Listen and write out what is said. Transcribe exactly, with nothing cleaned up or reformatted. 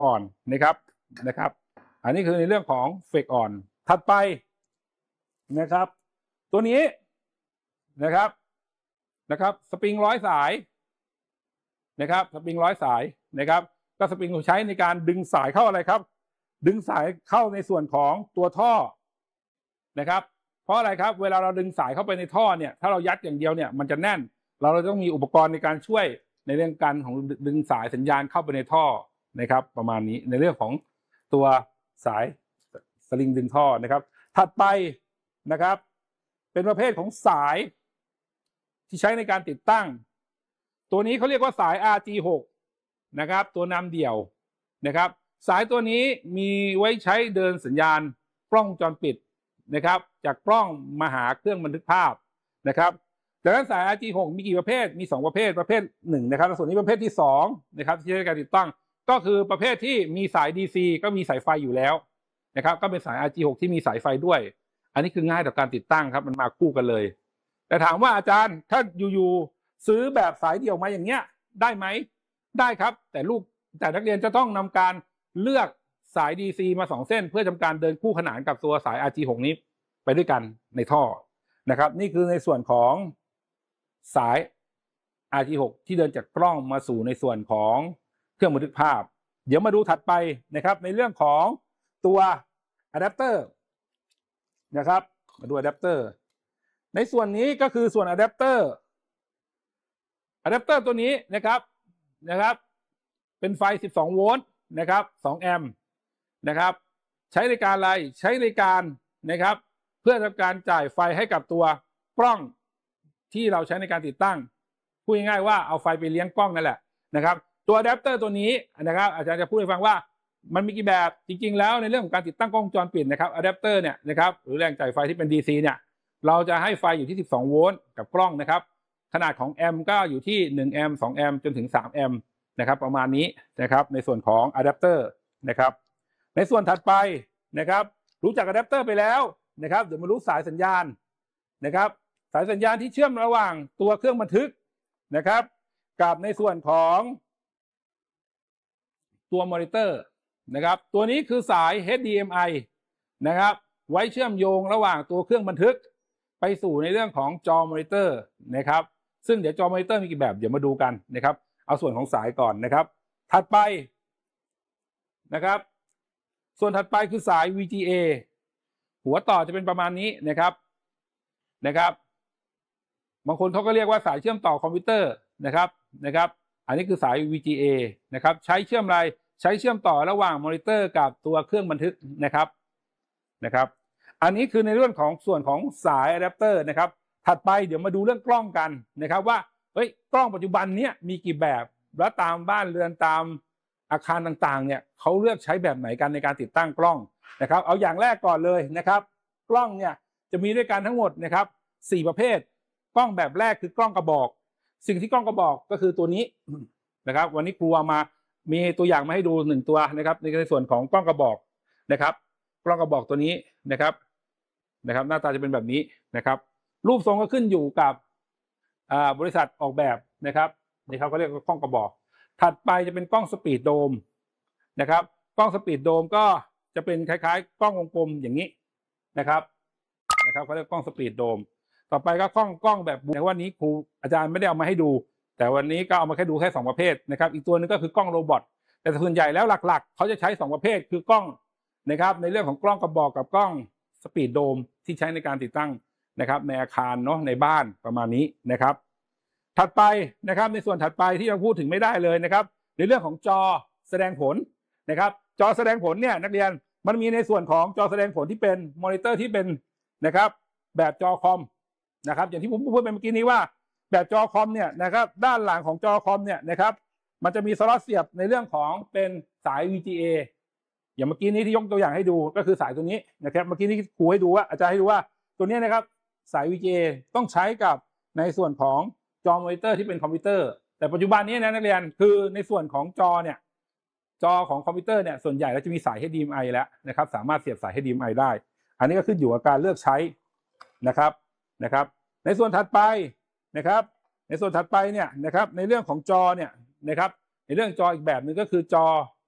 อ่อนนะครับนะครับอันนี้คือในเรื่องของเฟกอ่อนถัดไปนะครับตัวนี้นะครับนะครับสปริงร้อยสายนะครับสปริงร้อยสายนะครับก็สปริงใช้ในการดึงสายเข้าอะไรครับดึงสายเข้าในส่วนของตัวท่อนะครับเพราะอะไรครับเวลาเราดึงสายเข้าไปในท่อเนี่ยถ้าเรายัดอย่างเดียวเนี่ยมันจะแน่นเราเราต้องมีอุปกรณ์ในการช่วยในเรื่องการของดึงสายสัญญาณเข้าไปในท่อนะครับประมาณนี้ในเรื่องของตัวสายสลิงดึงท่อนะครับถัดไปนะครับเป็นประเภทของสายที่ใช้ในการติดตั้งตัวนี้เขาเรียกว่าสาย อาร์ จี หก นะครับตัวนำเดี่ยวนะครับสายตัวนี้มีไว้ใช้เดินสัญญาณกล้องวงจรปิดนะครับจากกล้องมาหาเครื่องบันทึกภาพนะครับดังนั้นสาย อาร์ จี หก มีกี่ประเภทมีสองประเภทประเภทหนึ่งนะครับส่วนนี้ประเภทที่สองนะครับที่ใช้ในการติดตั้งก็คือประเภทที่มีสาย ดี ซี ก็มีสายไฟอยู่แล้วนะครับก็เป็นสาย อาร์ จี หก ที่มีสายไฟด้วยอันนี้คือง่ายต่อการติดตั้งครับมันมาคู่กันเลยแต่ถามว่าอาจารย์ถ้าอยู่ๆซื้อแบบสายเดี่ยวมาอย่างเงี้ยได้ไหมได้ครับแต่ลูกแต่นักเรียนจะต้องนำการเลือกสาย ดี ซี มาสองเส้นเพื่อทำการเดินคู่ขนานกับตัวสาย อาร์ จี หก นี้ไปด้วยกันในท่อนะครับนี่คือในส่วนของสาย อาร์ จี หก ที่เดินจากกล้องมาสู่ในส่วนของเครื่องบันทึกภาพเดี๋ยวมาดูถัดไปนะครับในเรื่องของตัวอะแดปเตอร์นะครับมาดูอะแดปเตอร์ในส่วนนี้ก็คือส่วนอะแดปเตอร์อะแดปเตอร์ตัวนี้นะครับนะครับเป็นไฟสิบสองโวลต์นะครับสองแอมป์นะครับใช้ในการอะไรใช้ในการนะครับเพื่อทำการจ่ายไฟให้กับตัวกล้องที่เราใช้ในการติดตั้งพูดง่ายๆว่าเอาไฟไปเลี้ยงกล้องนั่นแหละนะครับตัวอะแดปเตอร์ตัวนี้นะครับอาจารย์จะพูดให้ฟังว่ามันมีกี่แบบจริงๆแล้วในเรื่องของการติดตั้งกล้องวงจรปิดนะครับอะแดปเตอร์เนี่ยนะครับหรือแรงจ่ายไฟที่เป็น ดี ซี เนี่ยเราจะให้ไฟอยู่ที่สิบสองโวลต์กับกล้องนะครับขนาดของแอมป์ก็อยู่ที่หนึ่งแอมป์สองแอมป์จนถึงสามแอมป์นะครับประมาณนี้นะครับในส่วนของอะแดปเตอร์นะครับในส่วนถัดไปนะครับรู้จักอะแดปเตอร์ไปแล้วนะครับเดี๋ยวมารู้สายสัญญาณนะครับสายสัญญาณที่เชื่อมระหว่างตัวเครื่องบันทึกนะครับกับในส่วนของตัวมอนิเตอร์นะครับตัวนี้คือสาย เอช ดี เอ็ม ไอ นะครับไว้เชื่อมโยงระหว่างตัวเครื่องบันทึกไปสู่ในเรื่องของจอมอนิเตอร์นะครับซึ่งเดี๋ยวจอมอนิเตอร์มีกี่แบบเดี๋ยวมาดูกันนะครับเอาส่วนของสายก่อนนะครับถัดไปนะครับส่วนถัดไปคือสาย วี จี เอ หัวต่อจะเป็นประมาณนี้นะครับนะครับบางคนเขาก็เรียกว่าสายเชื่อมต่อคอมพิวเตอร์นะครับนะครับอันนี้คือสาย วี จี เอ นะครับใช้เชื่อมอะไรใช้เชื่อมต่อระหว่างมอนิเตอร์กับตัวเครื่องบันทึกนะครับนะครับอันนี้คือในเรื่องของส่วนของสายอะแดปเตอร์นะครับถัดไปเดี๋ยวมาดูเรื่องกล้องกันนะครับว่าเฮ้ยกล้องปัจจุบันนี้มีกี่แบบและตามบ้านเรือนตามอาคารต่างๆเนี่ยเขาเลือกใช้แบบไหนกันในการติดตั้งกล้องนะครับเอาอย่างแรกก่อนเลยนะครับกล้องเนี่ยจะมีด้วยกันทั้งหมดนะครับสี่ประเภทกล้องแบบแรกคือกล้องกระบอกสิ่งที่กล้องกระบอกก็คือตัวนี้นะครับวันนี้ครูเอามามีตัวอย่างมาให้ดูหนึ่งตัวนะครับในส่วนของกล้องกระบอกนะครับกล้องกระบอกตัวนี้นะครับนะครับหน้าตาจะเป็นแบบนี้นะครับรูปทรงก็ขึ้นอยู่กับบริษัทออกแบบนะครับนี่เขาก็เรียกว่ากล้องกระบอกถัดไปจะเป็นกล้องสปีดโดมนะครับกล้องสปีดโดมก็จะเป็นคล้ายๆกล้องวงกลมอย่างนี้นะครับนะครับเขาเรียกกล้องสปีดโดมต่อไปก็กล้องกล้องแบบแต่วันนี้ครูอาจารย์ไม่ได้เอามาให้ดูแต่วันนี้ก็เอามาแค่ดูแค่สองประเภทนะครับอีกตัวนึงก็คือกล้องโรบอทแต่ส่วนใหญ่แล้วหลักๆเขาจะใช้สองประเภทคือกล้องนะครับในเรื่องของกล้องกระบอกกับกล้องสปีดโดมที่ใช้ในการติดตั้งนะครับในอาคารเนาะในบ้านประมาณนี้นะครับถัดไปนะครับในส่วนถัดไปที่เราพูดถึงไม่ได้เลยนะครับในเรื่องของจอแสดงผลนะครับจอแสดงผลเนี่ยนักเรียนมันมีในส่วนของจอแสดงผลที่เป็นมอนิเตอร์ที่เป็นนะครับแบบจอคอมนะครับอย่างที่ผมพูดไปเมื่อกี้นี้ว่าแบบจอคอมเนี่ยนะครับด้านหลังของจอคอมเนี่ยนะครับมันจะมีสล็อตเสียบในเรื่องของเป็นสาย วี จี เอ อย่างเมื่อกี้นี้ที่ยกตัวอย่างให้ดูก็คือสายตัวนี้นะครับเมื่อกี้นี้ครูให้ดูว่าอาจารย์ให้ดูว่าตัวนี้นะครับสาย วี จี เอ ต้องใช้กับในส่วนของจอมอนิเตอร์ที่เป็นคอมพิวเตอร์แต่ปัจจุบันนี้นะนักเรียนคือในส่วนของจอเนี่ยจอของคอมพิวเตอร์เนี่ยส่วนใหญ่แล้วจะมีสาย เอช ดี เอ็ม ไอ แล้วนะครับสามารถเสียบสาย เอช ดี เอ็ม ไอ ได้อันนี้ก็ขึ้นอยู่กับการเลือกใช้นะครับนะครับในส่วนถัดไปนะครับในส่วนถัดไปเนี่ยนะครับในเรื่องของจอเนี่ยนะครับในเรื่องจออีกแบบหนึ่งก็คือจอ